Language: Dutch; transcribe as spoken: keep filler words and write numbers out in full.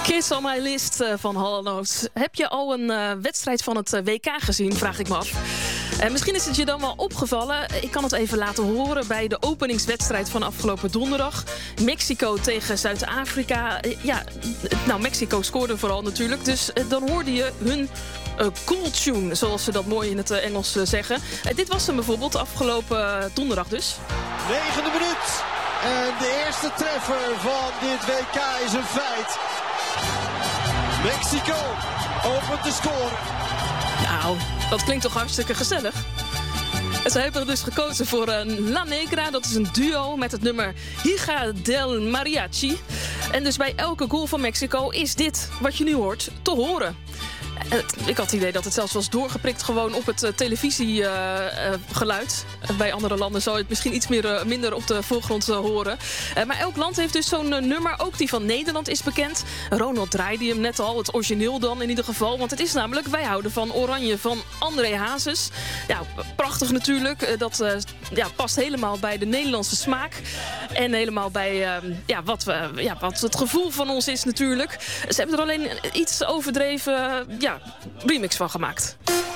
Kids on my list van Hall and Oates. Heb je al een uh, wedstrijd van het uh, W K gezien, vraag ik me af. Uh, misschien is het je dan wel opgevallen. Ik kan het even laten horen bij de openingswedstrijd van afgelopen donderdag. Mexico tegen Zuid-Afrika. Uh, ja, nou, Mexico scoorde vooral natuurlijk. Dus uh, dan hoorde je hun uh, cool tune, zoals ze dat mooi in het uh, Engels uh, zeggen. Uh, dit was hem bijvoorbeeld afgelopen uh, donderdag dus. Negende minuut. En de eerste treffer van dit W K is een feit. Mexico opent de score. Nou, dat klinkt toch hartstikke gezellig. Ze hebben dus gekozen voor een La Negra. Dat is een duo met het nummer Hija del Mariachi. En dus bij elke goal van Mexico is dit wat je nu hoort te horen. Ik had het idee dat het zelfs was doorgeprikt gewoon op het uh, televisiegeluid. Uh, uh, Bij andere landen zou je het misschien iets meer, uh, minder op de voorgrond uh, horen. Uh, maar elk land heeft dus zo'n uh, nummer. Ook die van Nederland is bekend. Ronald draaide hem net al. Het origineel dan in ieder geval. Want het is namelijk Wij houden van Oranje van André Hazes. Ja, prachtig natuurlijk. Uh, dat uh, ja, past helemaal bij de Nederlandse smaak. En helemaal bij uh, ja, wat, we, ja, wat het gevoel van ons is natuurlijk. Ze hebben er alleen iets overdreven... Uh, ja, remix van gemaakt.